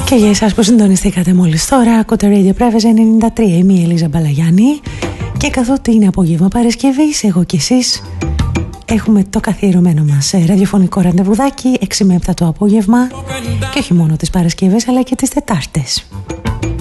Και για εσάς που συντονιστήκατε μόλις τώρα, ακούτε Radio Privacy 93. Είμαι η Ελίζα Μπαλαγιάννη και καθότι είναι απόγευμα Παρασκευής, εγώ και εσείς έχουμε το καθιερωμένο μας ραδιοφωνικό ραντεβουδάκι 6 με 7 το απόγευμα και όχι μόνο τις Παρασκευές αλλά και τις Τετάρτες.